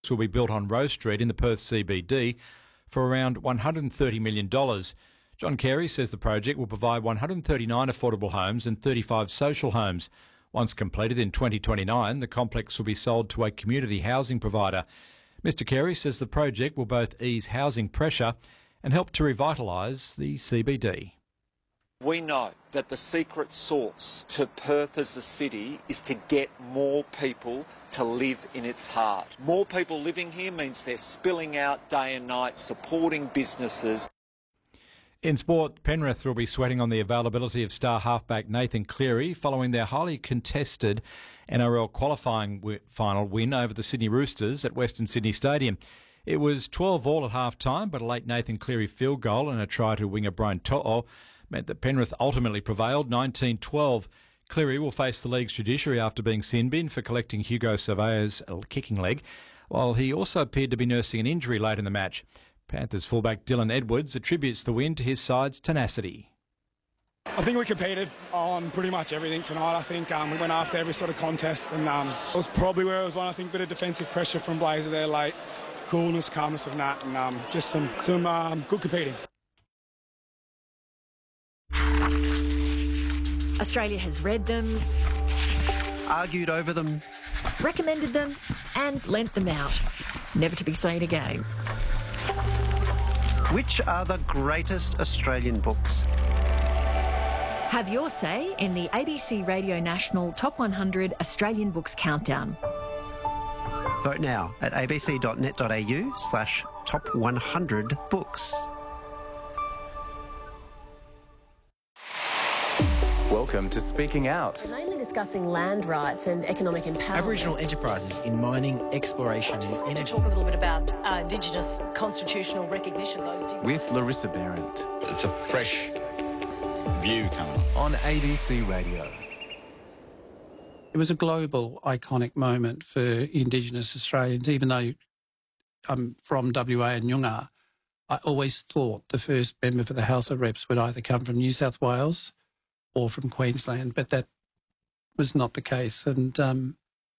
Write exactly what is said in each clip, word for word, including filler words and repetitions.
will be built on Rose Street in the Perth C B D for around one hundred thirty million dollars. John Carey says the project will provide one hundred thirty-nine affordable homes and thirty-five social homes. Once completed in twenty twenty-nine, the complex will be sold to a community housing provider. Mister Carey says the project will both ease housing pressure and help to revitalise the C B D. We know that the secret sauce to Perth as a city is to get more people to live in its heart. More people living here means they're spilling out day and night, supporting businesses. In sport, Penrith will be sweating on the availability of star halfback Nathan Cleary following their highly contested N R L qualifying w- final win over the Sydney Roosters at Western Sydney Stadium. It was twelve all at half-time, but a late Nathan Cleary field goal and a try to winger Brian To'o meant that Penrith ultimately prevailed nineteen twelve. Cleary will face the league's judiciary after being sin-binned for collecting Hugo Surveyor's kicking leg, while he also appeared to be nursing an injury late in the match. Panthers fullback Dylan Edwards attributes the win to his side's tenacity. I think we competed on pretty much everything tonight. I think um, we went after every sort of contest, and um, it was probably where it was one. I think a bit of defensive pressure from Blazer there late, coolness, calmness of Nat, and um, just some, some um, good competing. Australia has read them, argued over them, recommended them and lent them out, never to be seen again. Which are the greatest Australian books? Have your say in the A B C Radio National Top one hundred Australian Books Countdown. Vote now at abc.net.au slash top 100 books. Welcome to Speaking Out. We're mainly discussing land rights and economic empowerment. Aboriginal enterprises in mining, exploration and just energy. To talk a little bit about uh, Indigenous constitutional recognition. Those With Larissa Behrendt. It's a fresh view coming on A B C Radio. It was a global iconic moment for Indigenous Australians. Even though I'm from W A and Noongar, I always thought the first member for the House of Reps would either come from New South Wales or from Queensland, but that was not the case, and um,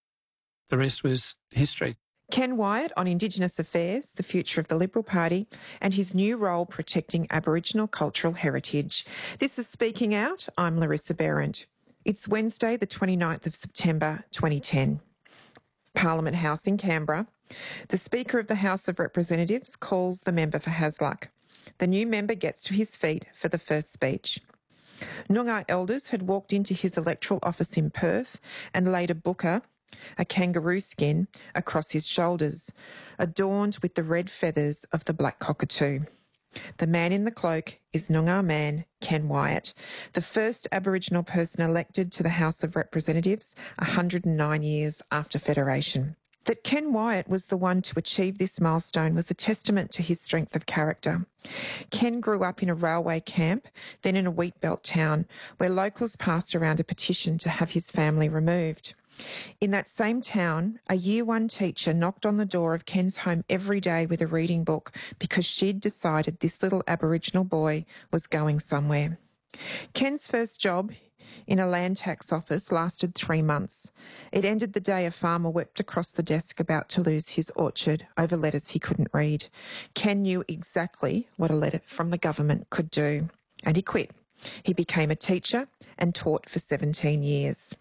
the rest was history. Ken Wyatt on Indigenous Affairs, the future of the Liberal Party, and his new role protecting Aboriginal cultural heritage. This is Speaking Out. I'm Larissa Behrendt. It's Wednesday, the twenty-ninth of September, twenty ten. Parliament House in Canberra. The Speaker of the House of Representatives calls the member for Hasluck. The new member gets to his feet for the first speech. Noongar elders had walked into his electoral office in Perth and laid a buka, a kangaroo skin, across his shoulders, adorned with the red feathers of the black cockatoo. The man in the cloak is Noongar man Ken Wyatt, the first Aboriginal person elected to the House of Representatives one hundred nine years after Federation. That Ken Wyatt was the one to achieve this milestone was a testament to his strength of character. Ken grew up in a railway camp, then in a wheat belt town, where locals passed around a petition to have his family removed. In that same town, a year one teacher knocked on the door of Ken's home every day with a reading book because she'd decided this little Aboriginal boy was going somewhere. Ken's first job in a land tax office lasted three months. It ended the day a farmer wept across the desk about to lose his orchard over letters he couldn't read. Ken knew exactly what a letter from the government could do, and he quit. He became a teacher and taught for seventeen years.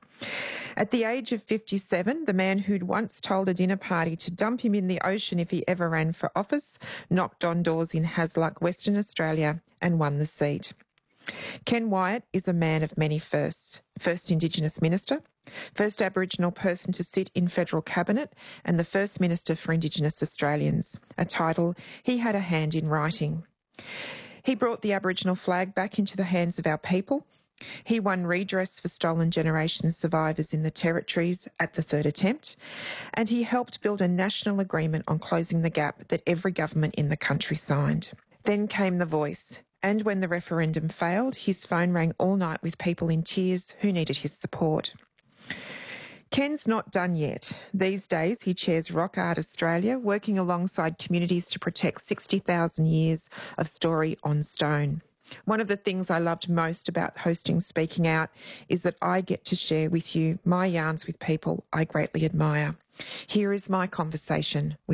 At the age of fifty-seven, the man who'd once told a dinner party to dump him in the ocean if he ever ran for office knocked on doors in Hasluck, Western Australia, and won the seat. Ken Wyatt is a man of many firsts. First Indigenous Minister, first Aboriginal person to sit in federal cabinet, and the first Minister for Indigenous Australians, a title he had a hand in writing. He brought the Aboriginal flag back into the hands of our people. He won redress for stolen generation survivors in the territories at the third attempt, and he helped build a national agreement on closing the gap that every government in the country signed. Then came the voice. And when the referendum failed, his phone rang all night with people in tears who needed his support. Ken's not done yet. These days, he chairs Rock Art Australia, working alongside communities to protect sixty thousand years of story on stone. One of the things I loved most about hosting Speaking Out is that I get to share with you my yarns with people I greatly admire. Here is my conversation with